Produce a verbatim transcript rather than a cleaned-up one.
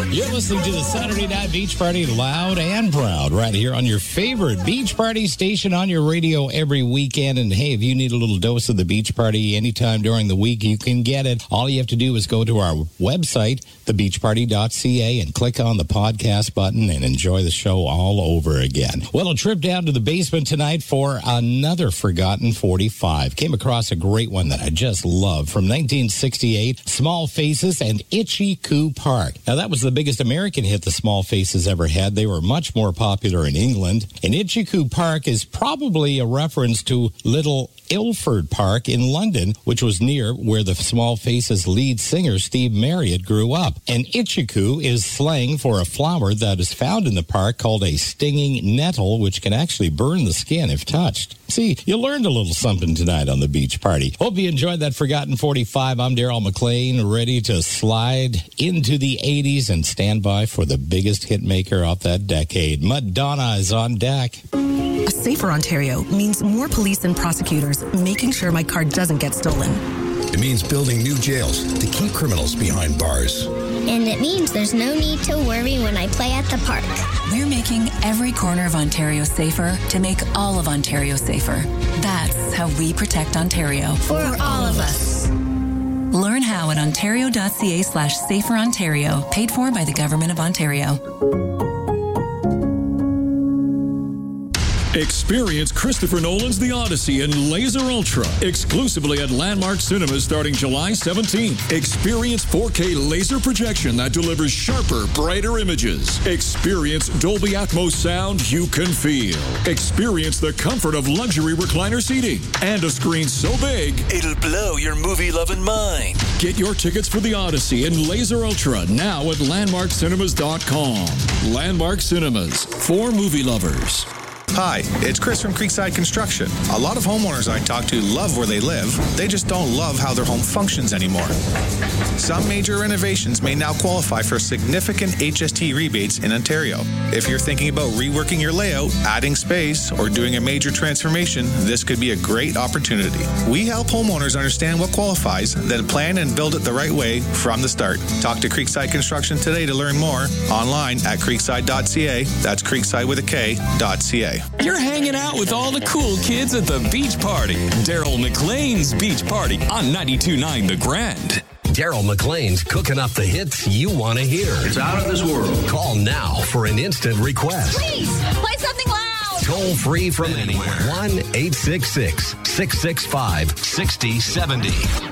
You're listening to the Saturday Night Beach Party loud and proud right here on your favorite beach party station on your radio every weekend. And hey, if you need a little dose of the beach party anytime during the week, you can get it. All you have to do is go to our website, the beach party dot c a, and click on the podcast button and enjoy the show all over again. Well, a trip down to the basement tonight for another forgotten forty-five. Came across a great one that I just love from nineteen sixty-eight, Small Faces and Itchy Coo Park. Now, that was the biggest American hit the Small Faces ever had. They were much more popular in England. And Itchy Coo Park is probably a reference to Little Ilford Park in London, which was near where the Small Faces lead singer Steve Marriott grew up. And Itchy Coo is slang for a flower that is found in the park called a stinging nettle, which can actually burn the skin if touched. See, you learned a little something tonight on the beach party. Hope you enjoyed that Forgotten forty-five. I'm Daryl McLean, ready to slide into the eighties and stand by for the biggest hit maker of that decade. Madonna is on deck. A safer Ontario means more police and prosecutors making sure my car doesn't get stolen. It means building new jails to keep criminals behind bars. And it means there's no need to worry when I play at the park. We're making every corner of Ontario safer to make all of Ontario safer. That's how we protect Ontario. For all of us. Learn how at ontario.ca slash safer Ontario, paid for by the Government of Ontario. Experience Christopher Nolan's The Odyssey in Laser Ultra, exclusively at Landmark Cinemas starting July seventeenth. Experience four K laser projection that delivers sharper, brighter images. Experience Dolby Atmos sound you can feel. Experience the comfort of luxury recliner seating and a screen so big, it'll blow your movie-loving mind. Get your tickets for The Odyssey in Laser Ultra now at landmark cinemas dot com. Landmark Cinemas, for movie lovers. Hi, it's Chris from Creekside Construction. A lot of homeowners I talk to love where they live. They just don't love how their home functions anymore. Some major renovations may now qualify for significant H S T rebates in Ontario. If you're thinking about reworking your layout, adding space, or doing a major transformation, this could be a great opportunity. We help homeowners understand what qualifies, then plan and build it the right way from the start. Talk to Creekside Construction today to learn more. Online at creekside dot c a. That's creekside with a K, dot C A. You're hanging out with all the cool kids at the beach party. Daryl McLean's Beach Party on ninety-two point nine The Grand. Daryl McLean's cooking up the hits you want to hear. It's out of this world. Call now for an instant request. Please, play something loud. Toll free from anywhere. one eight six six, six six five, six zero seven zero.